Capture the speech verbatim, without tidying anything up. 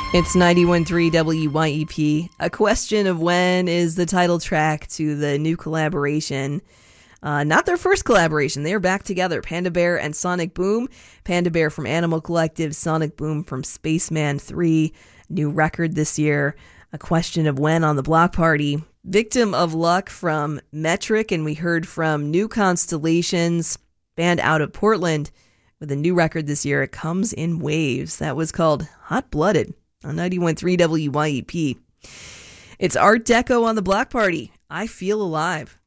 It's ninety-one point three W Y E P. A Question of When is the title track to the new collaboration. Uh, not their first collaboration. They are back together. Panda Bear and Sonic Boom. Panda Bear from Animal Collective. Sonic Boom from Spaceman three. New record this year. A Question of When on the Block Party. Victim of Luck from Metric. And we heard from New Constellations, band out of Portland, with a new record this year. It comes in waves. That was called Hot Blooded on ninety-one point three W Y E P. It's Art Deco on the Block Party. I Feel Alive.